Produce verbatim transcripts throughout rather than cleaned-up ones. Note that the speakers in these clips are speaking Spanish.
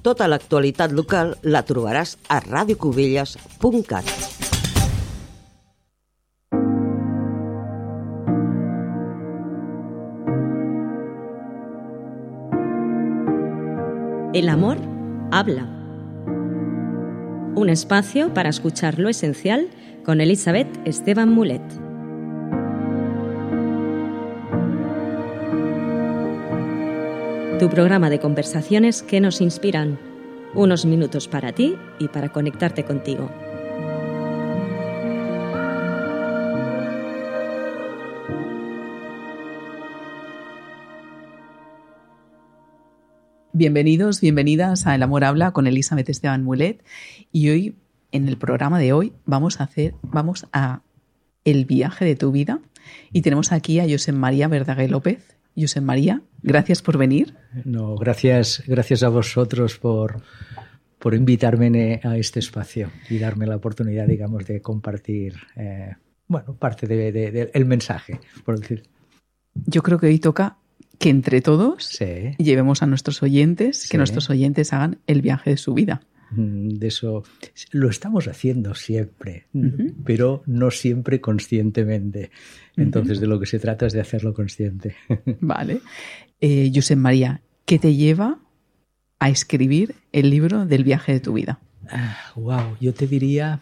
Tota l'actualitat local la trobaràs a radio cubelles punt cat. El amor habla. Un espacio para escuchar lo esencial con Elizabeth Esteban Mulet. Tu programa de conversaciones que nos inspiran. Unos minutos para ti y para conectarte contigo. Bienvenidos, bienvenidas a El Amor Habla con Elizabeth Esteban Mulet. Y hoy, en el programa de hoy, vamos a hacer, vamos a el viaje de tu vida. Y tenemos aquí a Josep María Verdaguer López. Josep María, gracias por venir. No, gracias, gracias a vosotros por, por invitarme a este espacio y darme la oportunidad, digamos, de compartir, eh, bueno, parte del de, de, de, mensaje, por decir. Yo creo que hoy toca que entre todos sí. llevemos a nuestros oyentes, sí. que nuestros oyentes hagan el viaje de su vida. De eso lo estamos haciendo siempre, uh-huh. pero no siempre conscientemente. Entonces, uh-huh. de lo que se trata es de hacerlo consciente. Vale. Eh, Josep María, ¿qué te lleva a escribir el libro del viaje de tu vida? Ah, wow, yo te diría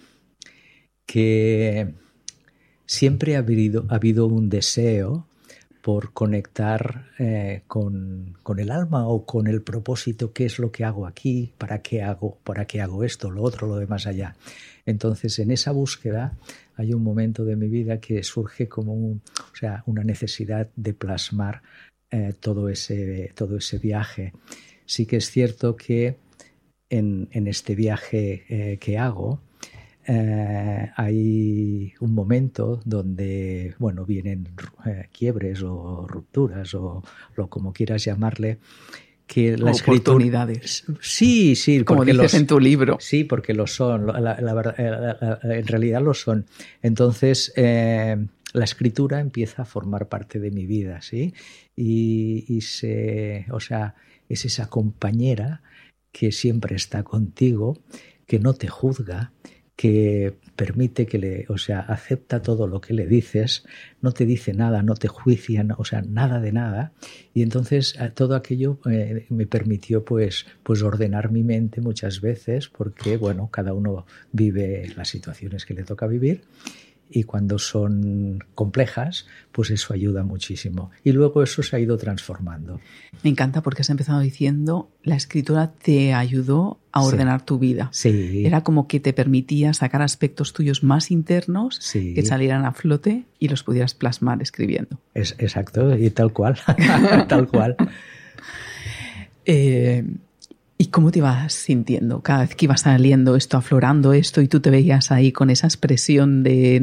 que siempre ha habido, ha habido un deseo por conectar eh, con, con el alma o con el propósito, qué es lo que hago aquí, para qué hago, para qué hago esto, lo otro, lo de más allá. Entonces, en esa búsqueda hay un momento de mi vida que surge como un, o sea, una necesidad de plasmar eh, todo ese, todo ese viaje. Sí que es cierto que en, en este viaje eh, que hago, Eh, hay un momento donde, bueno, vienen eh, quiebres o rupturas o lo como quieras llamarle, que la oportunidades. Escritura, sí, sí, como dices los, en tu libro. Sí, porque lo son, la, la, la, la, la, en realidad lo son. Entonces, eh, la escritura empieza a formar parte de mi vida, ¿sí? Y, y se, o sea, es esa compañera que siempre está contigo, que no te juzga, que permite que le, o sea, acepta todo lo que le dices, no te dice nada, no te juicia, o sea, nada de nada. Y entonces todo aquello eh, me permitió pues, pues ordenar mi mente muchas veces, porque bueno, cada uno vive las situaciones que le toca vivir. Y cuando son complejas, pues eso ayuda muchísimo. Y luego eso se ha ido transformando. Me encanta porque has empezado diciendo, la escritura te ayudó a ordenar sí. tu vida. Sí. Era como que te permitía sacar aspectos tuyos más internos sí. que salieran a flote y los pudieras plasmar escribiendo. Es, exacto, y tal cual, tal cual. Eh, ¿Y cómo te ibas sintiendo cada vez que iba saliendo esto, aflorando esto y tú te veías ahí con esa expresión de